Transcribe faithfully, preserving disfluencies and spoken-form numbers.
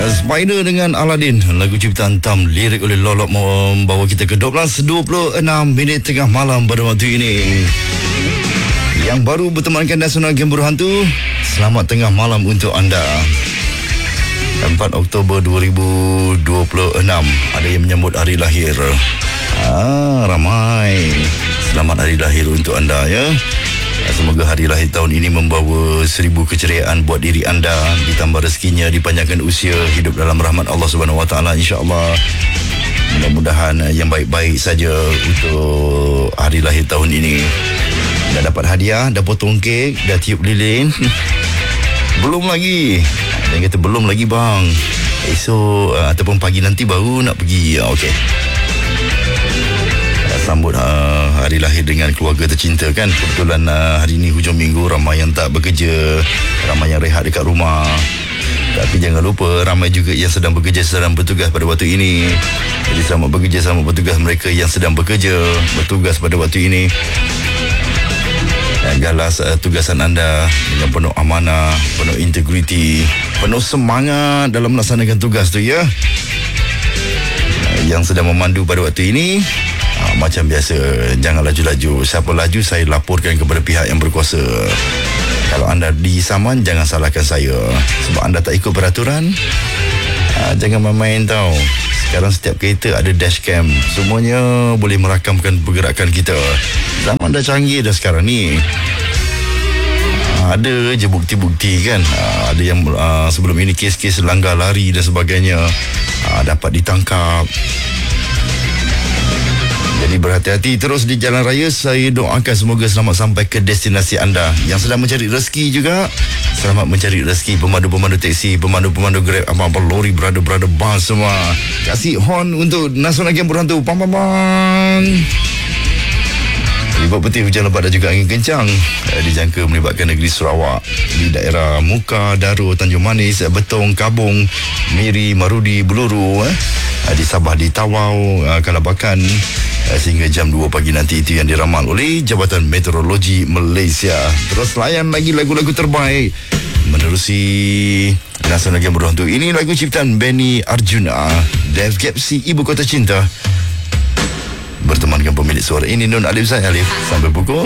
Spider dengan Aladdin, lagu ciptaan Tam, lirik oleh Lolok, membawa kita ke dua belas dua puluh enam minit tengah malam pada waktu ini. Yang baru bertemankan Nasional Game Berhantu, selamat tengah malam untuk anda. empat Oktober dua ribu dua puluh enam, ada yang menyambut hari lahir. Ah, ramai. Selamat hari lahir untuk anda ya. Semoga hari lahir tahun ini membawa seribu keceriaan buat diri anda, ditambah rezekinya, dipanjangkan usia, hidup dalam rahmat Allah Subhanahu Wa Taala insya-Allah. Mudah-mudahan yang baik-baik saja untuk hari lahir tahun ini. Dah dapat hadiah, dah potong kek, dah tiup lilin. Belum lagi. Dia kata belum lagi bang. Esok uh, ataupun pagi nanti baru nak pergi. Okey. Sambut uh, hari lahir dengan keluarga tercinta kan. Kebetulan uh, hari ini hujung minggu, ramai yang tak bekerja, ramai yang rehat dekat rumah. Tapi jangan lupa, ramai juga yang sedang bekerja, sedang bertugas pada waktu ini. Jadi selamat bekerja, selamat bertugas mereka yang sedang bekerja, bertugas pada waktu ini. Galas uh, tugasan anda dengan penuh amanah, penuh integriti, penuh semangat dalam melaksanakan tugas tu ya. Uh, yang sedang memandu pada waktu ini, uh, macam biasa, jangan laju-laju. Siapa laju, saya laporkan kepada pihak yang berkuasa. Kalau anda disaman, jangan salahkan saya. Sebab anda tak ikut peraturan, uh, jangan main-main tau. Sekarang setiap kereta ada dashcam. Semuanya boleh merakamkan pergerakan kita. Zaman dah canggih dah sekarang ni. Ada je bukti-bukti kan. Ada yang uh, sebelum ini kes-kes langgar lari dan sebagainya uh, dapat ditangkap. Jadi berhati-hati terus di jalan raya. Saya doakan semoga selamat sampai ke destinasi anda. Yang sedang mencari rezeki juga, selamat mencari rezeki. Pemandu-pemandu teksi, pemandu-pemandu Grab, apa-apa lori, berada-berada bas semua. Kasih horn untuk Nasional Game Berhantu. Pam pam pam. Libat peti, hujan lebat dan juga angin kencang eh, dijangka melibatkan negeri Sarawak di daerah Muka, Daro, Tanjung Manis, Betong, Kabung, Miri, Marudi, Beluru, eh, di Sabah, di Tawau, eh, Kalabakan, eh, sehingga jam dua pagi nanti. Itu yang diramal oleh Jabatan Meteorologi Malaysia. Terus layan lagi lagu-lagu terbaik menerusi Nasional Game Berhantu. Ini lagu ciptaan Benny Arjuna, Dev Gapsi, Ibu Kota Cinta. Bertemankan pemilik suara ini Nun Alif Zain Alif sampai pukul